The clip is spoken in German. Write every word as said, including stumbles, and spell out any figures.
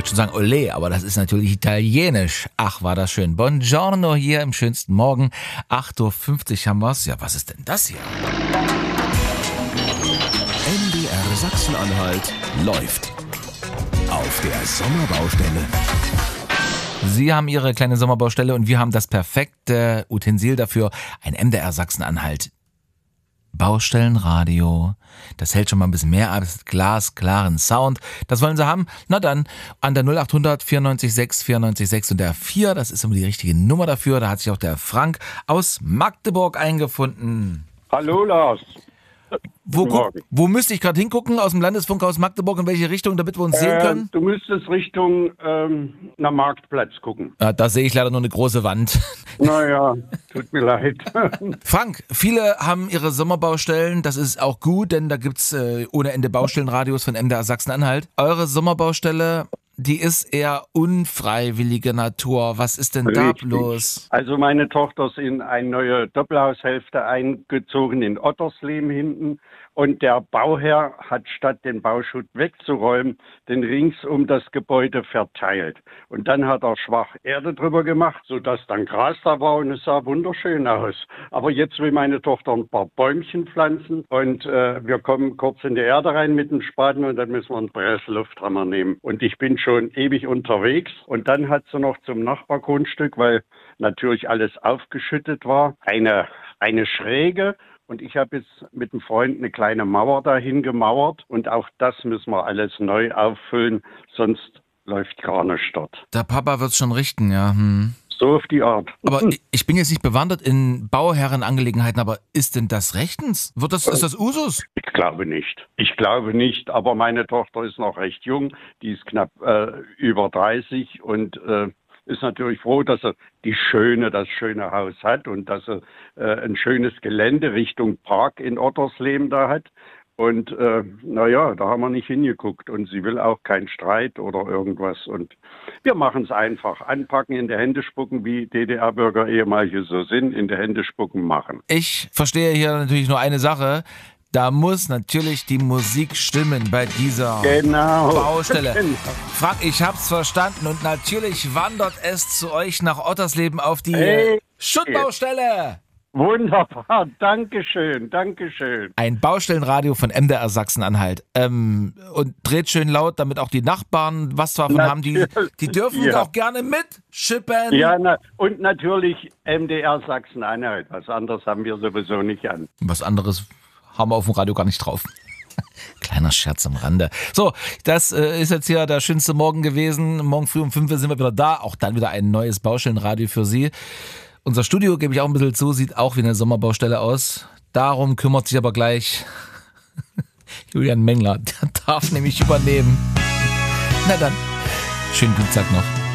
wollte schon sagen Olé, aber das ist natürlich italienisch. Ach, war das schön. Buongiorno hier im schönsten Morgen. acht Uhr fünfzig haben wir's. Ja, was ist denn das hier? M D R Sachsen-Anhalt läuft auf der Sommerbaustelle. Sie haben Ihre kleine Sommerbaustelle und wir haben das perfekte Utensil dafür. Ein M D R Sachsen-Anhalt Baustellenradio. Das hält schon mal ein bisschen mehr ab. Das hat glasklaren Sound. Das wollen Sie haben? Na dann, an der null achthundert vierundneunzig sechs vierundneunzig sechs und der vier, das ist immer die richtige Nummer dafür. Da hat sich auch der Frank aus Magdeburg eingefunden. Hallo Lars. Wo, gu- wo müsste ich gerade hingucken? Aus dem Landesfunkhaus Magdeburg, in welche Richtung, damit wir uns sehen Äh, können? du müsstest Richtung ähm, nach Marktplatz gucken. Ja, da sehe ich leider nur eine große Wand. Naja, tut mir leid. Frank, viele haben ihre Sommerbaustellen, das ist auch gut, denn da gibt's äh, ohne Ende Baustellenradios von M D R Sachsen-Anhalt. Eure Sommerbaustelle, die ist eher unfreiwillige Natur. Was ist denn da Richtig. bloß? Also meine Tochter ist in eine neue Doppelhaushälfte eingezogen in Ottersleben hinten. Und der Bauherr hat statt den Bauschutt wegzuräumen, den rings um das Gebäude verteilt. Und dann hat er schwach Erde drüber gemacht, sodass dann Gras da war und es sah wunderschön aus. Aber jetzt will meine Tochter ein paar Bäumchen pflanzen und äh, wir kommen kurz in die Erde rein mit dem Spaten und dann müssen wir einen Presslufthammer nehmen. Und ich bin schon ewig unterwegs und dann hat sie noch zum Nachbargrundstück, weil natürlich alles aufgeschüttet war, eine, eine Schräge. Und ich habe jetzt mit einem Freund eine kleine Mauer dahin gemauert und auch das müssen wir alles neu auffüllen, sonst läuft gar nichts dort. Der Papa wird's schon richten, ja. Hm. So auf die Art. Aber ich- ich bin jetzt nicht bewandert in Bauherrenangelegenheiten, aber ist denn das rechtens? Wird das, ist das Usus? Ich glaube nicht. Ich glaube nicht, aber meine Tochter ist noch recht jung, die ist knapp äh, über dreißig und äh, ist natürlich froh, dass er die schöne, das schöne Haus hat und dass er äh, ein schönes Gelände Richtung Park in Ottersleben da hat. Und äh, naja, da haben wir nicht hingeguckt und sie will auch keinen Streit oder irgendwas. Und wir machen es einfach. Anpacken, in die Hände spucken, wie D D R-Bürger ehemalige so sind, in die Hände spucken, machen. Ich verstehe hier natürlich nur eine Sache. Da muss natürlich die Musik stimmen bei dieser Genau. Baustelle. Genau. Frank, ich hab's verstanden und natürlich wandert es zu euch nach Ottersleben auf die Hey. Schuttbaustelle. Wunderbar, Dankeschön, Dankeschön. Ein Baustellenradio von M D R Sachsen-Anhalt. Ähm, und dreht schön laut, damit auch die Nachbarn was davon haben. Die, die dürfen Ja. auch gerne mitschippen. Ja, na, und natürlich M D R Sachsen-Anhalt. Was anderes haben wir sowieso nicht an. Was anderes haben wir auf dem Radio gar nicht drauf. Kleiner Scherz am Rande. So, das äh, ist jetzt hier der schönste Morgen gewesen. Morgen früh um fünf Uhr sind wir wieder da. Auch dann wieder ein neues Baustellenradio für Sie. Unser Studio, gebe ich auch ein bisschen zu, sieht auch wie eine Sommerbaustelle aus. Darum kümmert sich aber gleich Julian Mengler. Der darf nämlich übernehmen. Na dann, schönen Dienstag noch.